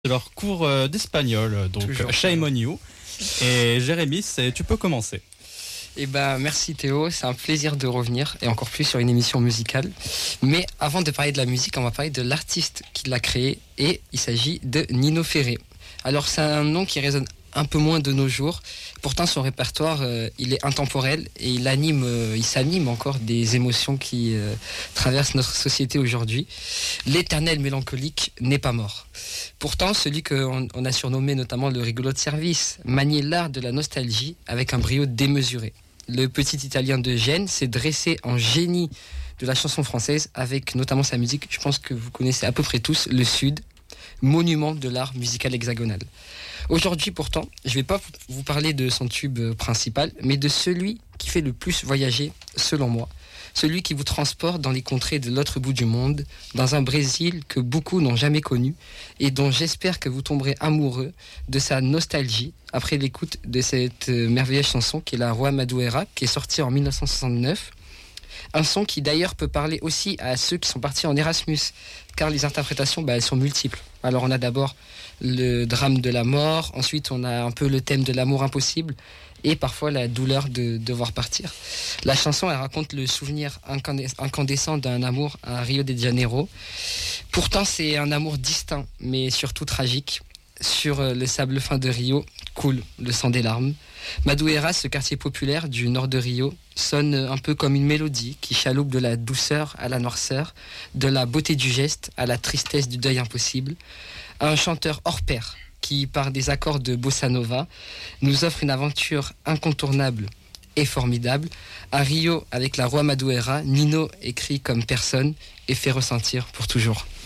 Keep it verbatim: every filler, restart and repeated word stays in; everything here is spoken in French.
de leur cours euh, d'espagnol, donc Toujours. Shame on you. Et Jérémy, c'est, tu peux commencer. Eh ben, merci Théo, c'est un plaisir de revenir, et encore plus sur une émission musicale. Mais avant de parler de la musique, on va parler de l'artiste qui l'a créé, et il s'agit de Nino Ferrer. Alors c'est un nom qui résonne un peu moins de nos jours, pourtant son répertoire euh, il est intemporel et il anime, euh, il s'anime encore des émotions qui euh, traversent notre société aujourd'hui. L'éternel mélancolique n'est pas mort. Pourtant, celui qu'on on a surnommé notamment le rigolo de service maniait l'art de la nostalgie avec un brio démesuré. Le petit Italien de Gênes s'est dressé en génie de la chanson française avec notamment sa musique, je pense que vous connaissez à peu près tous, Le Sud, monument de l'art musical hexagonal. Aujourd'hui pourtant, je ne vais pas vous parler de son tube principal, mais de celui qui fait le plus voyager, selon moi. Celui qui vous transporte dans les contrées de l'autre bout du monde, dans un Brésil que beaucoup n'ont jamais connu, et dont j'espère que vous tomberez amoureux de sa nostalgie après l'écoute de cette merveilleuse chanson qui est la Rua Madureira, qui est sortie en dix-neuf cent soixante-neuf. Un son qui d'ailleurs peut parler aussi à ceux qui sont partis en Erasmus, car les interprétations, bah, elles sont multiples. Alors on a d'abord le drame de la mort, ensuite on a un peu le thème de l'amour impossible, et parfois la douleur de devoir partir. La chanson, elle raconte le souvenir incandescent d'un amour à Rio de Janeiro. Pourtant c'est un amour distinct, mais surtout tragique. Sur le sable fin de Rio coule le sang des larmes. Madureira, ce quartier populaire du nord de Rio, sonne un peu comme une mélodie qui chaloupe de la douceur à la noirceur, de la beauté du geste à la tristesse du deuil impossible. Un chanteur hors pair qui, par des accords de bossa nova, nous offre une aventure incontournable et formidable. À Rio, avec la Rua Madureira, Nino écrit comme personne et fait ressentir pour toujours.